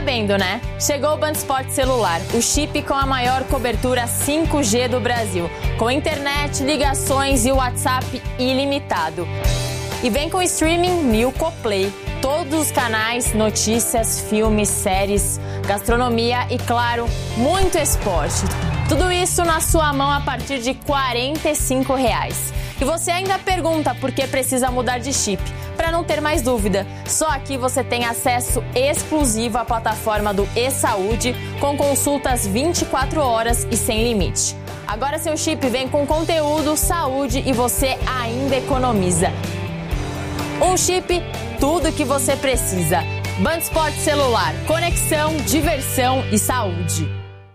sabendo, né? Chegou o Band Sport celular, o chip com a maior cobertura 5G do Brasil, com internet, ligações e WhatsApp ilimitado. E vem com o streaming Milko Play. Todos os canais, notícias, filmes, séries, gastronomia e, claro, muito esporte. Tudo isso na sua mão a partir de R$ 45. E você ainda pergunta por que precisa mudar de chip. Para não ter mais dúvida, só aqui você tem acesso exclusivo à plataforma do eSaúde, com consultas 24 horas e sem limite. Agora seu chip vem com conteúdo, saúde e você ainda economiza. Um chip, tudo que você precisa. Band Sport celular, conexão, diversão e saúde.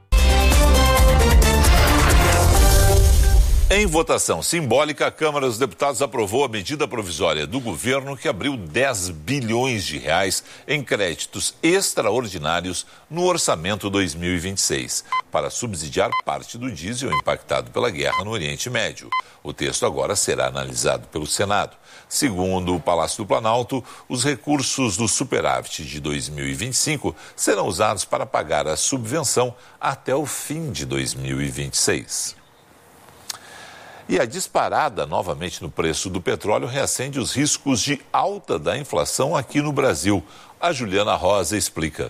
Em votação simbólica, a Câmara dos Deputados aprovou a medida provisória do governo que abriu 10 bilhões de reais em créditos extraordinários no orçamento 2026, para subsidiar parte do diesel impactado pela guerra no Oriente Médio. O texto agora será analisado pelo Senado. Segundo o Palácio do Planalto, os recursos do superávit de 2025 serão usados para pagar a subvenção até o fim de 2026. E a disparada novamente no preço do petróleo reacende os riscos de alta da inflação aqui no Brasil. A Juliana Rosa explica.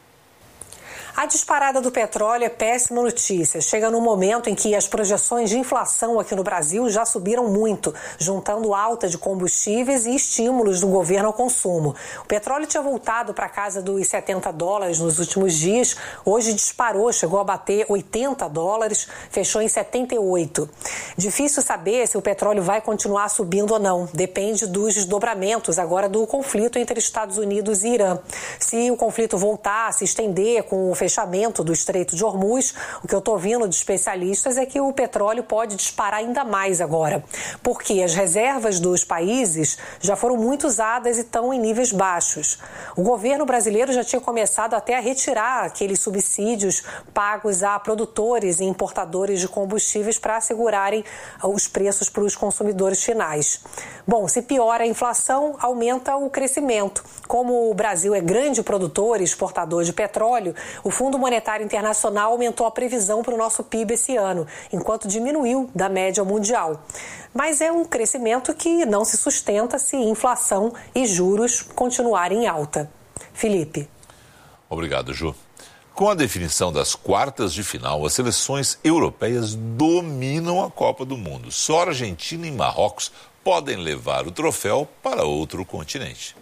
A disparada do petróleo é péssima notícia. Chega num momento em que as projeções de inflação aqui no Brasil já subiram muito, juntando alta de combustíveis e estímulos do governo ao consumo. O petróleo tinha voltado para a casa dos $70 nos últimos dias. Hoje disparou, chegou a bater $80, fechou em 78. Difícil saber se o petróleo vai continuar subindo ou não. Depende dos desdobramentos agora do conflito entre Estados Unidos e Irã. Se o conflito voltar a se estender com o fechamento do Estreito de Hormuz, o que eu estou ouvindo de especialistas é que o petróleo pode disparar ainda mais agora, porque as reservas dos países já foram muito usadas e estão em níveis baixos. O governo brasileiro já tinha começado até a retirar aqueles subsídios pagos a produtores e importadores de combustíveis para assegurarem os preços para os consumidores finais. Bom, se piora a inflação, aumenta o crescimento. Como o Brasil é grande produtor e exportador de petróleo, o Fundo Monetário Internacional aumentou a previsão para o nosso PIB esse ano, enquanto diminuiu da média mundial. Mas é um crescimento que não se sustenta se inflação e juros continuarem em alta. Felipe. Obrigado, Ju. Com a definição das quartas de final, as seleções europeias dominam a Copa do Mundo. Só Argentina e Marrocos podem levar o troféu para outro continente.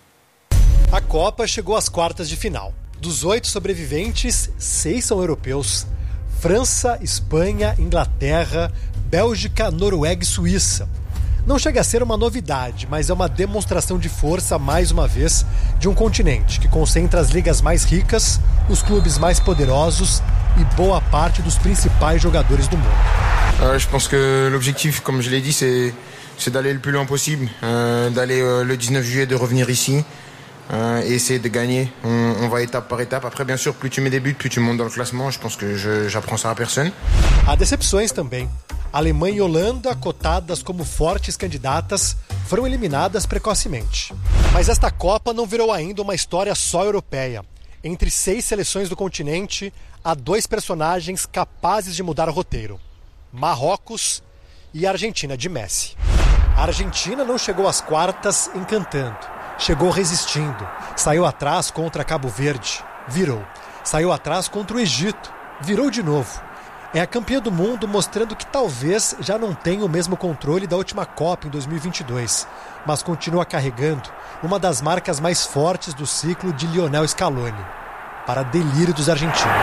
A Copa chegou às quartas de final. Dos 8 sobreviventes, 6 são europeus. França, Espanha, Inglaterra, Bélgica, Noruega e Suíça. Não chega a ser uma novidade, mas é uma demonstração de força, mais uma vez, de um continente que concentra as ligas mais ricas, os clubes mais poderosos e boa parte dos principais jogadores do mundo. Je pense que l'objectif, comme je l'ai dit, c'est d'aller le plus loin possible, d'aller le 19 juillet, de revenir ici. Et essayer de gagner. On va étape par étape. Après, bien sûr, plus tu mets des buts, plus tu montes dans le classement. Je pense que j'apprends ça à personne. Há decepções também. Alemanha e Holanda, cotadas como fortes candidatas, foram eliminadas precocemente. Mas esta Copa não virou ainda uma história só europeia. Entre 6 seleções do continente, há 2 personagens capazes de mudar o roteiro: Marrocos e a Argentina de Messi. A Argentina não chegou às quartas encantando. Chegou resistindo, saiu atrás contra Cabo Verde, virou. Saiu atrás contra o Egito, virou de novo. É a campeã do mundo, mostrando que talvez já não tenha o mesmo controle da última Copa em 2022, mas continua carregando uma das marcas mais fortes do ciclo de Lionel Scaloni, para delírio dos argentinos.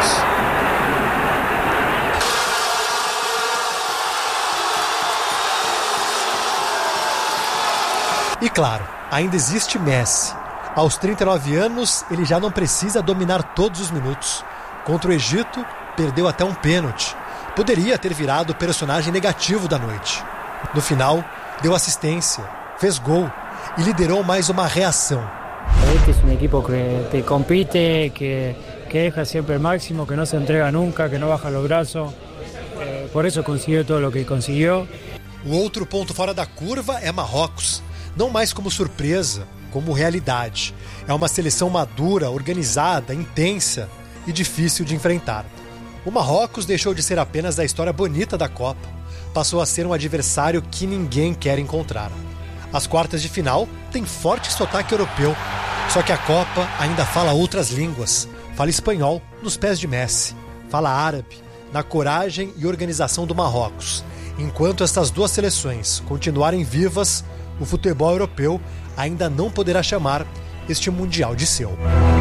E claro, ainda existe Messi. Aos 39 anos, ele já não precisa dominar todos os minutos. Contra o Egito, perdeu até um pênalti. Poderia ter virado o personagem negativo da noite. No final, deu assistência, fez gol e liderou mais uma reação. Este é um equipo que te compite, que deja sempre o máximo, que não se entrega nunca, que não baja os braços. Por isso conseguiu tudo o que conseguiu. O outro ponto fora da curva é Marrocos. Não mais como surpresa, como realidade. É uma seleção madura, organizada, intensa e difícil de enfrentar. O Marrocos deixou de ser apenas a história bonita da Copa, passou a ser um adversário que ninguém quer encontrar. As quartas de final têm forte sotaque europeu, só que a Copa ainda fala outras línguas. Fala espanhol nos pés de Messi, fala árabe na coragem e organização do Marrocos. Enquanto essas duas seleções continuarem vivas, o futebol europeu ainda não poderá chamar este Mundial de seu.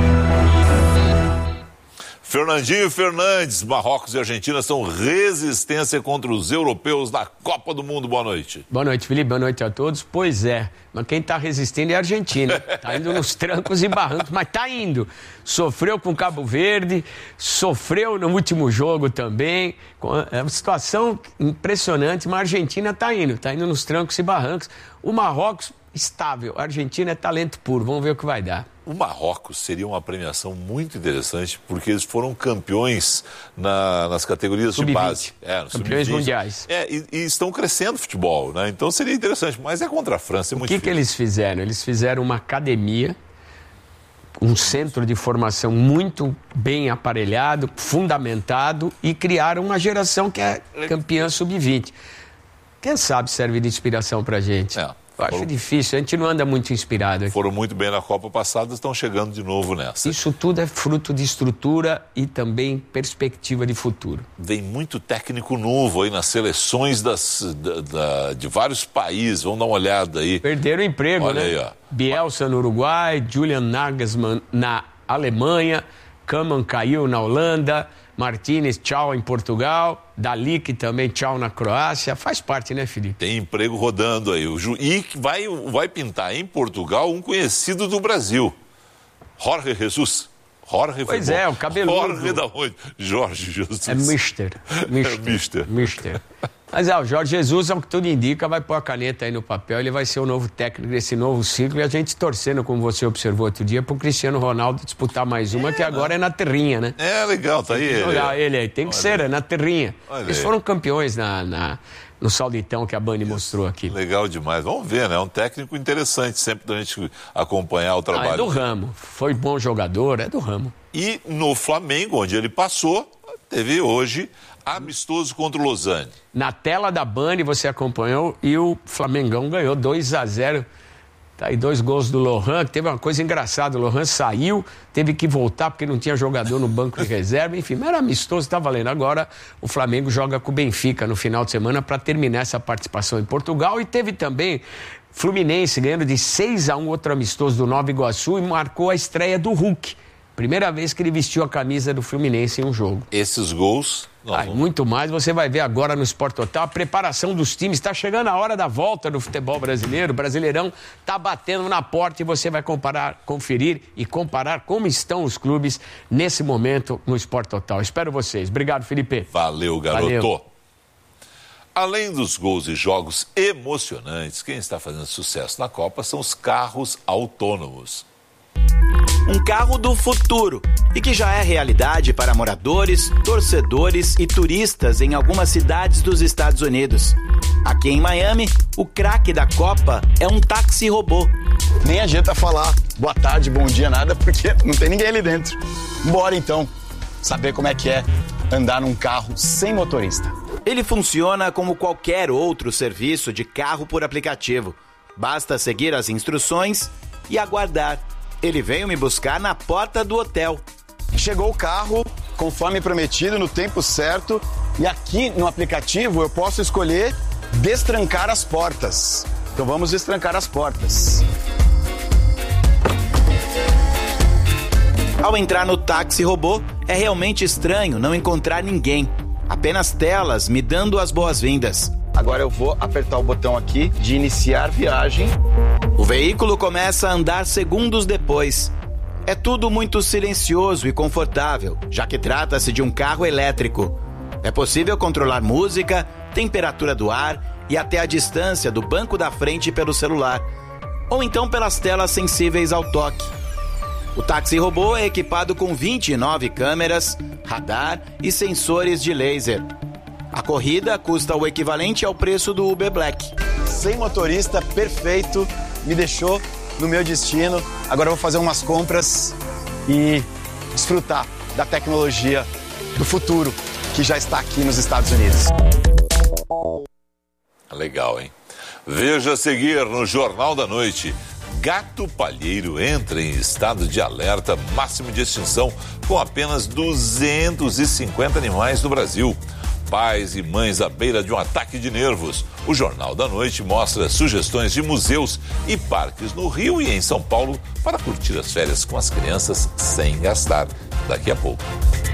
Fernandinho Fernandes, Marrocos e Argentina são resistência contra os europeus na Copa do Mundo. Boa noite. Boa noite, Felipe. Boa noite a todos. Pois é, mas quem está resistindo é a Argentina. Está indo nos trancos e barrancos, mas está indo. Sofreu com Cabo Verde, sofreu no último jogo também. É uma situação impressionante, mas a Argentina está indo nos trancos e barrancos. O Marrocos, estável. A Argentina é talento puro. Vamos ver o que vai dar. O Marrocos seria uma premiação muito interessante, porque eles foram campeões nas categorias de base. Campeões mundiais. E estão crescendo o futebol, né? Então seria interessante, mas é contra a França, é muito difícil. O que eles fizeram? Eles fizeram uma academia, um centro de formação muito bem aparelhado, fundamentado, e criaram uma geração que é campeã sub-20. Quem sabe serve de inspiração pra gente. Eu acho difícil, a gente não anda muito inspirado aqui. Foram muito bem na Copa passada, estão chegando de novo nessa. Isso tudo é fruto de estrutura e também perspectiva de futuro. Vem muito técnico novo aí nas seleções de vários países, vamos dar uma olhada aí. Perderam o emprego, Olha né? Aí, ó. Bielsa no Uruguai, Julian Nagelsmann na Alemanha, Koeman caiu na Holanda, Martínez, tchau em Portugal, Dalic também, tchau na Croácia. Faz parte, né, Felipe? Tem emprego rodando aí. E vai pintar em Portugal um conhecido do Brasil, Jorge Jesus. Jorge pois é, o cabeludo. Jorge da onde? Jorge Jesus. É Mister. Mas o Jorge Jesus, ao que tudo indica, vai pôr a caneta aí no papel, ele vai ser o novo técnico desse novo ciclo, e a gente torcendo, como você observou outro dia, pro Cristiano Ronaldo disputar mais uma, que agora é na terrinha, né? É, legal, tá aí. Ele aí, tem que ser, é na terrinha. Eles foram campeões no Sauditão que a Band mostrou aqui. Legal demais. Vamos ver, né? É um técnico interessante, sempre da gente acompanhar o trabalho. É do ramo. Foi bom jogador, é do ramo. E no Flamengo, onde ele passou, teve hoje amistoso contra o Lausanne. Na tela da Band você acompanhou e o Flamengão ganhou 2-0. Tá aí 2 gols do Lohan, que teve uma coisa engraçada. O Lohan saiu, teve que voltar porque não tinha jogador no banco de reserva. Enfim, mas era amistoso, tá valendo. Agora o Flamengo joga com o Benfica no final de semana para terminar essa participação em Portugal. E teve também Fluminense ganhando de 6-1 outro amistoso do Nova Iguaçu e marcou a estreia do Hulk. Primeira vez que ele vestiu a camisa do Fluminense em um jogo. Esses gols... Muito mais, você vai ver agora no Sport Total. A preparação dos times, está chegando a hora da volta do futebol brasileiro. O Brasileirão está batendo na porta e você vai conferir e comparar como estão os clubes nesse momento no Sport Total. Espero vocês. Obrigado, Felipe. Valeu, garoto. Valeu. Além dos gols e jogos emocionantes, quem está fazendo sucesso na Copa são os carros autônomos. Um carro do futuro e que já é realidade para moradores, torcedores e turistas em algumas cidades dos Estados Unidos. Aqui em Miami, o craque da Copa é um táxi robô. Nem adianta falar boa tarde, bom dia, nada, porque não tem ninguém ali dentro. Bora então saber como é que é andar num carro sem motorista. Ele funciona como qualquer outro serviço de carro por aplicativo. Basta seguir as instruções e aguardar. Ele veio me buscar na porta do hotel. Chegou o carro, conforme prometido, no tempo certo. E aqui no aplicativo eu posso escolher destrancar as portas. Então vamos destrancar as portas. Ao entrar no táxi robô, é realmente estranho não encontrar ninguém. Apenas telas me dando as boas-vindas. Agora eu vou apertar o botão aqui de iniciar viagem. O veículo começa a andar segundos depois. É tudo muito silencioso e confortável, já que trata-se de um carro elétrico. É possível controlar música, temperatura do ar e até a distância do banco da frente pelo celular, ou então pelas telas sensíveis ao toque. O táxi robô é equipado com 29 câmeras, radar e sensores de laser. A corrida custa o equivalente ao preço do Uber Black. Sem motorista, perfeito, me deixou no meu destino. Agora eu vou fazer umas compras e desfrutar da tecnologia do futuro que já está aqui nos Estados Unidos. Legal, hein? Veja a seguir no Jornal da Noite. Gato palheiro entra em estado de alerta máximo de extinção com apenas 250 animais no Brasil. Pais e mães à beira de um ataque de nervos. O Jornal da Noite mostra sugestões de museus e parques no Rio e em São Paulo para curtir as férias com as crianças sem gastar. Daqui a pouco.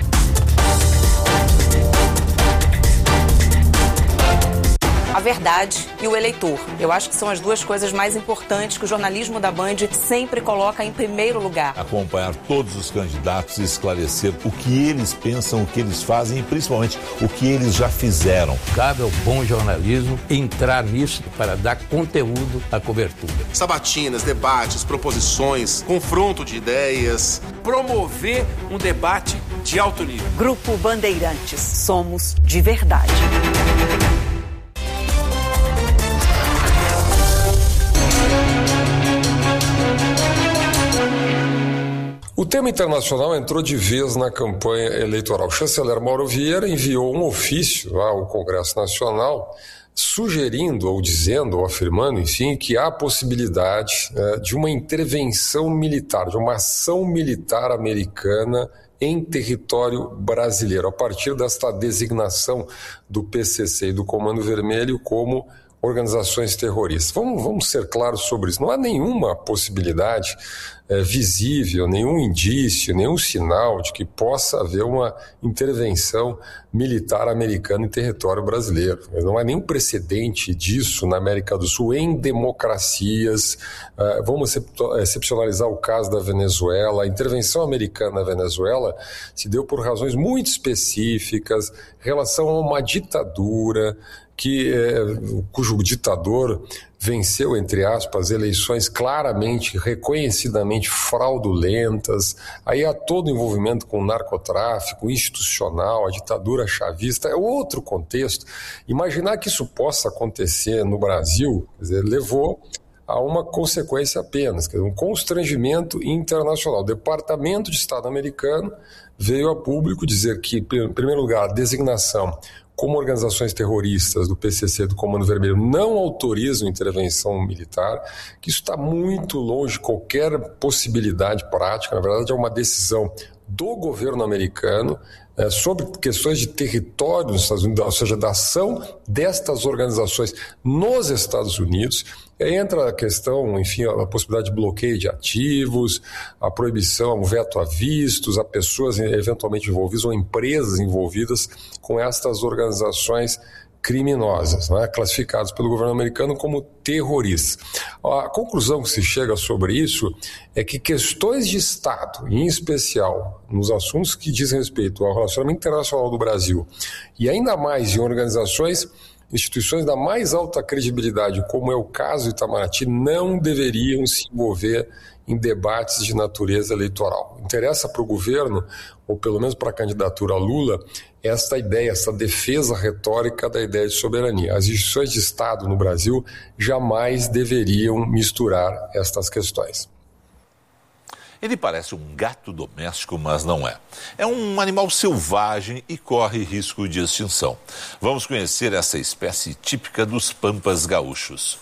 A verdade e o eleitor. Eu acho que são as duas coisas mais importantes que o jornalismo da Band sempre coloca em primeiro lugar. Acompanhar todos os candidatos e esclarecer o que eles pensam, o que eles fazem e principalmente o que eles já fizeram. Cabe ao bom jornalismo entrar nisso para dar conteúdo à cobertura. Sabatinas, debates, proposições, confronto de ideias. Promover um debate de alto nível. Grupo Bandeirantes. Somos de verdade. O tema internacional entrou de vez na campanha eleitoral. O chanceler Mauro Vieira enviou um ofício ao Congresso Nacional sugerindo, ou dizendo, ou afirmando, enfim, que há possibilidade de uma intervenção militar, de uma ação militar americana em território brasileiro, a partir desta designação do PCC e do Comando Vermelho como organizações terroristas. Vamos ser claros sobre isso. Não há nenhuma possibilidade visível, nenhum indício, nenhum sinal de que possa haver uma intervenção militar americana em território brasileiro. Não há nenhum precedente disso na América do Sul em democracias. Vamos excepcionalizar o caso da Venezuela. A intervenção americana na Venezuela se deu por razões muito específicas, em relação a uma ditadura cujo ditador venceu, entre aspas, eleições claramente, reconhecidamente fraudulentas. Aí há todo o envolvimento com o narcotráfico institucional, a ditadura chavista, é outro contexto. Imaginar que isso possa acontecer no Brasil, quer dizer, levou a uma consequência apenas, quer dizer, um constrangimento internacional. O Departamento de Estado americano veio a público dizer que, em primeiro lugar, a designação como organizações terroristas do PCC, do Comando Vermelho, não autorizam intervenção militar, que isso está muito longe de qualquer possibilidade prática. Na verdade, é uma decisão do governo americano sobre questões de território nos Estados Unidos, ou seja, da ação destas organizações nos Estados Unidos. Aí entra a questão, enfim, a possibilidade de bloqueio de ativos, a proibição, o veto a vistos, a pessoas eventualmente envolvidas ou empresas envolvidas com estas organizações criminosas, né, classificadas pelo governo americano como terroristas. A conclusão que se chega sobre isso é que questões de Estado, em especial nos assuntos que dizem respeito ao relacionamento internacional do Brasil, e ainda mais em instituições da mais alta credibilidade, como é o caso do Itamaraty, não deveriam se envolver em debates de natureza eleitoral. Interessa para o governo, ou pelo menos para a candidatura Lula, esta ideia, essa defesa retórica da ideia de soberania. As instituições de Estado no Brasil jamais deveriam misturar estas questões. Ele parece um gato doméstico, mas não é. É um animal selvagem e corre risco de extinção. Vamos conhecer essa espécie típica dos pampas gaúchos.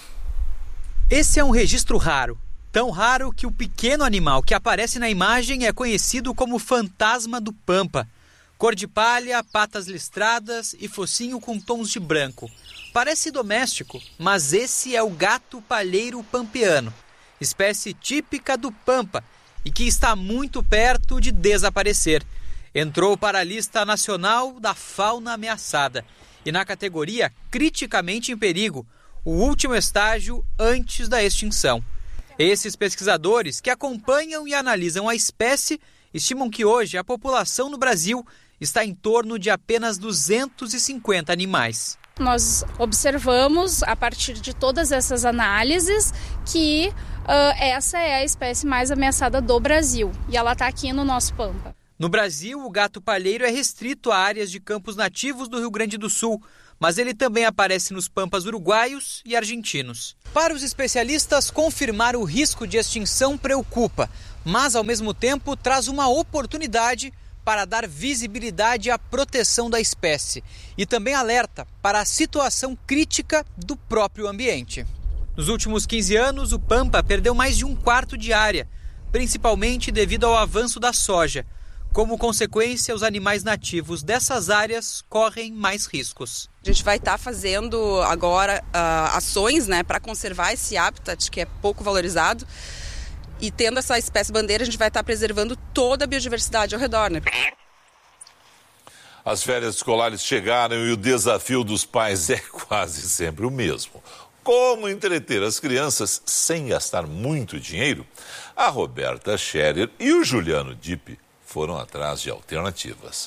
Esse é um registro raro. Tão raro que o pequeno animal que aparece na imagem é conhecido como fantasma do pampa. Cor de palha, patas listradas e focinho com tons de branco. Parece doméstico, mas esse é o gato palheiro pampeano, espécie típica do Pampa e que está muito perto de desaparecer. Entrou para a lista nacional da fauna ameaçada e na categoria criticamente em perigo, o último estágio antes da extinção. Esses pesquisadores que acompanham e analisam a espécie estimam que hoje a população no Brasil está em torno de apenas 250 animais. Nós observamos, a partir de todas essas análises, que essa é a espécie mais ameaçada do Brasil e ela está aqui no nosso Pampa. No Brasil, o gato palheiro é restrito a áreas de campos nativos do Rio Grande do Sul, mas ele também aparece nos pampas uruguaios e argentinos. Para os especialistas, confirmar o risco de extinção preocupa, mas ao mesmo tempo traz uma oportunidade para dar visibilidade à proteção da espécie e também alerta para a situação crítica do próprio ambiente. Nos últimos 15 anos, o pampa perdeu mais de 1/4 de área, principalmente devido ao avanço da soja. Como consequência, os animais nativos dessas áreas correm mais riscos. A gente vai estar fazendo agora ações, para conservar esse habitat que é pouco valorizado. E tendo essa espécie bandeira, a gente vai estar preservando toda a biodiversidade ao redor, As férias escolares chegaram e o desafio dos pais é quase sempre o mesmo. Como entreter as crianças sem gastar muito dinheiro? A Roberta Scherer e o Juliano Dipp foram atrás de alternativas.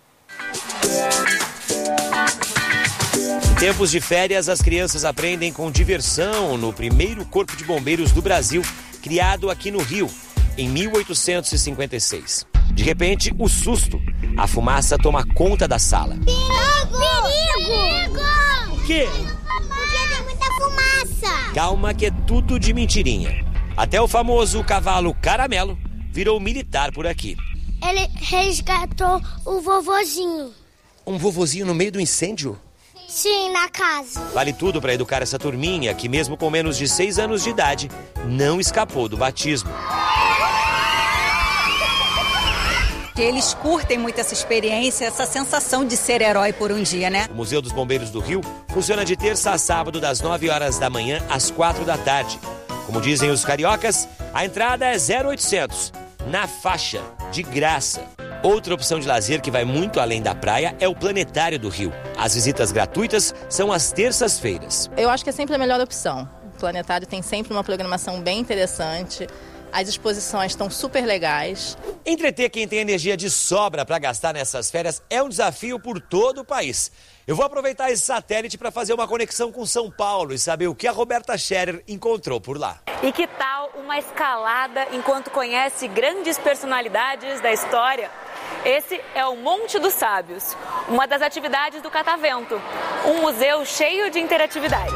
Em tempos de férias, as crianças aprendem com diversão no primeiro Corpo de Bombeiros do Brasil, criado aqui no Rio, em 1856. De repente, o susto. A fumaça toma conta da sala. Perigo! O quê? Porque tem muita fumaça. Calma que é tudo de mentirinha. Até o famoso cavalo Caramelo virou militar por aqui. Ele resgatou o vovozinho. Um vovozinho no meio do incêndio? Sim, na casa. Vale tudo para educar essa turminha que, mesmo com menos de 6 anos de idade, não escapou do batismo. Eles curtem muito essa experiência, essa sensação de ser herói por um dia, O Museu dos Bombeiros do Rio funciona de terça a sábado, das 9 horas da manhã às 4 da tarde. Como dizem os cariocas, a entrada é 0800, na faixa, de graça. Outra opção de lazer que vai muito além da praia é o Planetário do Rio. As visitas gratuitas são às terças-feiras. Eu acho que é sempre a melhor opção. O Planetário tem sempre uma programação bem interessante. As exposições estão super legais. Entreter quem tem energia de sobra para gastar nessas férias é um desafio por todo o país. Eu vou aproveitar esse satélite para fazer uma conexão com São Paulo e saber o que a Roberta Scherer encontrou por lá. E que tal uma escalada enquanto conhece grandes personalidades da história? Esse é o Monte dos Sábios, uma das atividades do Catavento, um museu cheio de interatividade.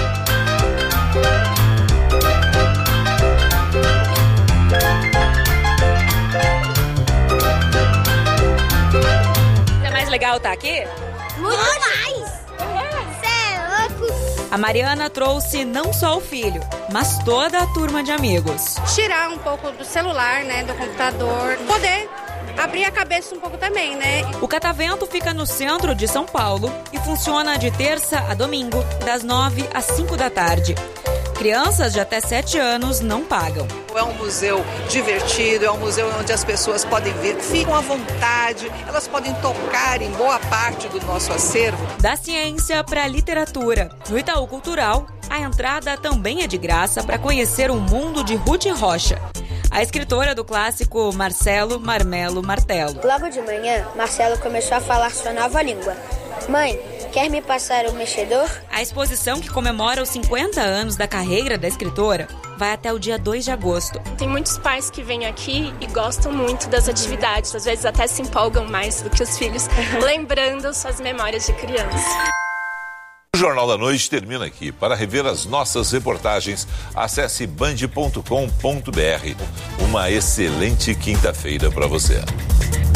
É mais legal estar aqui? Muito mais! Cê é louco! A Mariana trouxe não só o filho, mas toda a turma de amigos. Tirar um pouco do celular, do computador, poder abrir a cabeça um pouco também, O Catavento fica no centro de São Paulo e funciona de terça a domingo, das 9 às 5 da tarde. Crianças de até 7 anos não pagam. É um museu divertido, é um museu onde as pessoas podem ver, ficam à vontade, elas podem tocar em boa parte do nosso acervo. Da ciência para a literatura. No Itaú Cultural, a entrada também é de graça para conhecer o mundo de Ruth Rocha, a escritora do clássico Marcelo Marmelo Martelo. Logo de manhã, Marcelo começou a falar sua nova língua. Mãe, quer me passar o mexedor? A exposição, que comemora os 50 anos da carreira da escritora, vai até o dia 2 de agosto. Tem muitos pais que vêm aqui e gostam muito das atividades, às vezes até se empolgam mais do que os filhos, lembrando suas memórias de criança. O Jornal da Noite termina aqui. Para rever as nossas reportagens, acesse band.com.br. Uma excelente quinta-feira para você.